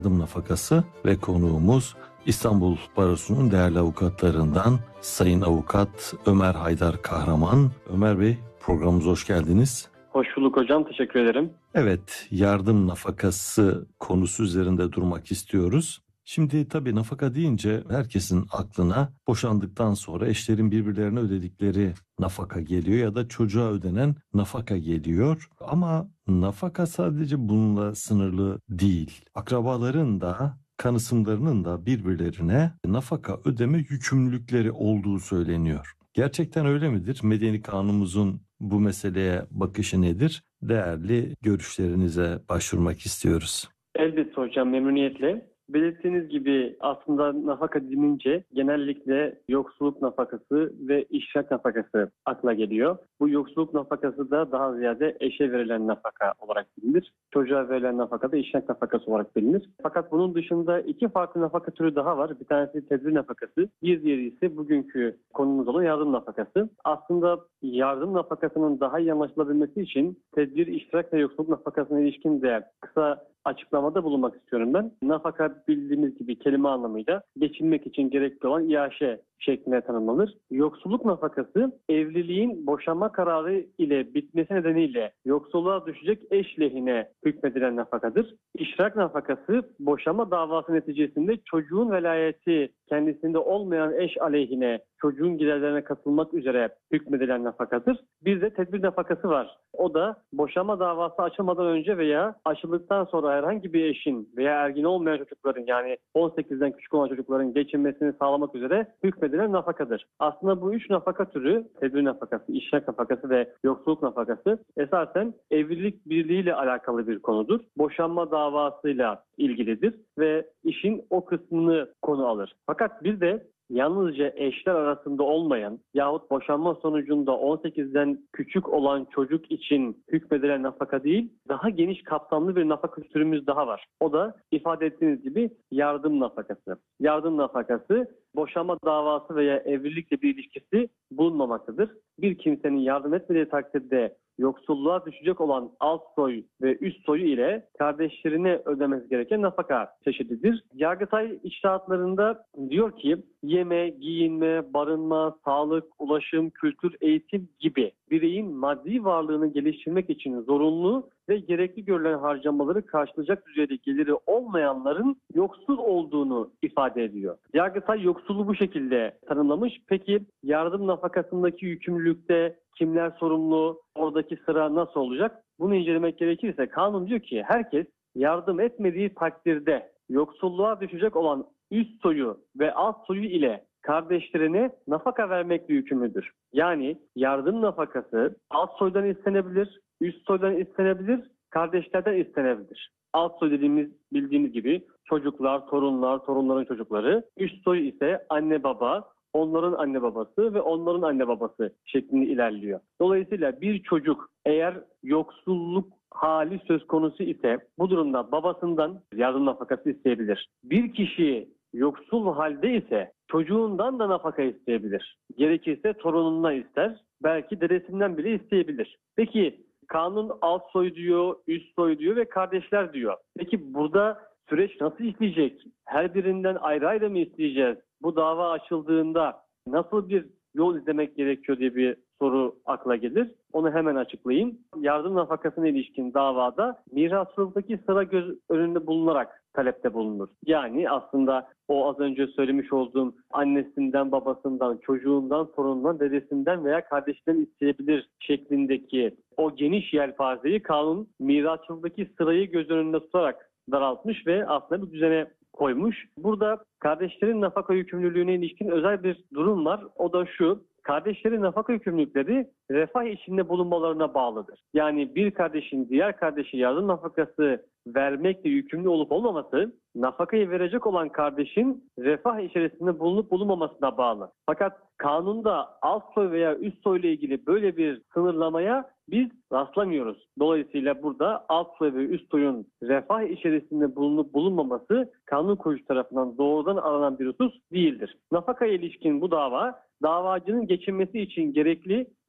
Yardım nafakası ve konuğumuz İstanbul Barosu'nun değerli avukatlarından Sayın Avukat Ömer Haydar Kahraman. Ömer Bey, programımıza hoş geldiniz. Hoş bulduk hocam, teşekkür ederim. Evet, yardım nafakası konusu üzerinde durmak istiyoruz. Şimdi tabii nafaka deyince herkesin aklına boşandıktan sonra eşlerin birbirlerine ödedikleri nafaka geliyor ya da çocuğa ödenen nafaka geliyor. Ama nafaka sadece bununla sınırlı değil. Akrabaların da kanısımlarının da birbirlerine nafaka ödeme yükümlülükleri olduğu söyleniyor. Gerçekten öyle midir? Medeni kanunumuzun bu meseleye bakışı nedir? Değerli görüşlerinize başvurmak istiyoruz. Elbette hocam, memnuniyetle. Belirttiğiniz gibi aslında nafaka denince genellikle yoksulluk nafakası ve işrak nafakası akla geliyor. Bu yoksulluk nafakası da daha ziyade eşe verilen nafaka olarak bilinir. Çocuğa verilen nafaka da işrak nafakası olarak bilinir. Fakat bunun dışında iki farklı nafaka türü daha var. Bir tanesi tedbir nafakası, bir diğeri ise bugünkü konumuz olan yardım nafakası. Aslında yardım nafakasının daha iyi anlaşılabilmesi için tedbir, iştirak ve yoksulluk nafakasına ilişkin de kısa açıklamada bulunmak istiyorum ben. Nafaka bildiğimiz gibi kelime anlamıyla geçinmek için gerekli olan iaşe şeklinde tanımlanır. Yoksulluk nafakası evliliğin boşanma kararı ile bitmesi nedeniyle yoksulluğa düşecek eş lehine hükmedilen nafakadır. İşrak nafakası boşanma davası neticesinde çocuğun velayeti kendisinde olmayan eş aleyhine çocuğun giderlerine katılmak üzere hükmedilen nafakadır. Bir de tedbir nafakası var. O da boşanma davası açılmadan önce veya açıldıktan sonra herhangi bir eşin veya ergin olmayan çocukların, yani 18'den küçük olan çocukların geçinmesini sağlamak üzere hükmedilen nafakadır. Aslında bu üç nafaka türü, tedbir nafakası, işrak nafakası ve yoksulluk nafakası, esasen evlilik birliğiyle alakalı bir konudur. Boşanma davasıyla ilgilidir ve işin o kısmını konu alır. Fakat bir de yalnızca eşler arasında olmayan yahut boşanma sonucunda 18'den küçük olan çocuk için hükmedilen nafaka değil, daha geniş kapsamlı bir nafaka türümüz daha var. O da ifade ettiğiniz gibi yardım nafakası. Yardım nafakası boşanma davası veya evlilikle bir ilişkisi bulunmamaktadır. Bir kimsenin yardım etmediği takdirde yoksulluğa düşecek olan alt soy ve üst soyu ile kardeşlerine ödemesi gereken nafaka çeşididir. Yargıtay içtihatlarında diyor ki yeme, giyinme, barınma, sağlık, ulaşım, kültür, eğitim gibi bireyin maddi varlığını geliştirmek için zorunlu ve gerekli görülen harcamaları karşılayacak düzeyde geliri olmayanların yoksul olduğunu ifade ediyor. Yargıtay yoksulluğu bu şekilde tanımlamış. Peki yardım nafakasındaki yükümlülükte kimler sorumlu? Oradaki sıra nasıl olacak? Bunu incelemek gerekirse kanun diyor ki herkes yardım etmediği takdirde yoksulluğa düşecek olan üst soyu ve alt soyu ile kardeşlerine nafaka vermekle yükümlüdür. Yani yardım nafakası alt soydan istenebilir, üst soydan istenebilir, kardeşlerden istenebilir. Alt soy bildiğimiz gibi çocuklar, torunlar, torunların çocukları. Üst soy ise anne baba, onların anne babası ve onların anne babası şeklinde ilerliyor. Dolayısıyla bir çocuk eğer yoksulluk hali söz konusu ise bu durumda babasından yardım nafakası isteyebilir. Bir kişi yoksul halde ise çocuğundan da nafaka isteyebilir. Gerekirse torunundan ister, belki dedesinden bile isteyebilir. Peki kanun alt soy diyor, üst soy diyor ve kardeşler diyor. Peki burada süreç nasıl işleyecek? Her birinden ayrı ayrı mı isteyeceğiz? Bu dava açıldığında nasıl bir yol izlemek gerekiyor diye bir soru akla gelir. Onu hemen açıklayayım. Yardım nafakasına ilişkin davada mirasçılıktaki sıra göz önünde bulunarak talepte bulunur. Yani aslında o az önce söylemiş olduğum annesinden, babasından, çocuğundan, torunundan, dedesinden veya kardeşinden isteyebilir şeklindeki o geniş yelpazeyi kanun mirasçılıktaki sırayı göz önünde tutarak daraltmış ve aslında bir düzene koymuş. Burada kardeşlerin nafaka yükümlülüğüne ilişkin özel bir durum var. O da şu: kardeşlerin nafaka yükümlülükleri refah içinde bulunmalarına bağlıdır. Yani bir kardeşin diğer kardeşe yardım nafakası vermekle yükümlü olup olmaması, nafakayı verecek olan kardeşin refah içerisinde bulunup bulunmamasına bağlı. Fakat kanunda alt soy veya üst soy ile ilgili böyle bir sınırlamaya biz rastlamıyoruz. Dolayısıyla burada alt soy ve üst soyun refah içerisinde bulunup bulunmaması kanun koyucu tarafından doğrudan aranan bir husus değildir. Nafakaya ilişkin bu davacının geçinmesi için gerekli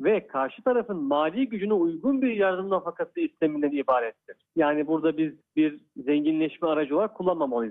ve karşı tarafın mali gücüne uygun bir yardım nafakası isteminden ibarettir. Yani burada biz bir zenginleşme aracı olarak kullanmamalıyız.